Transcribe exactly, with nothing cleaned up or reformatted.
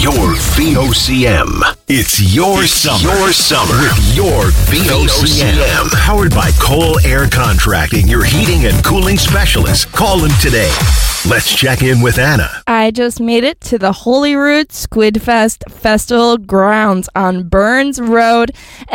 your V O C M. It's your it's summer. Your summer with your V O C M. Powered by Cole Air Contracting, your heating and cooling specialist. Call them today. Let's check in with Anna. I just made it to the Holyrood Squid Fest Festival grounds on Burns Road.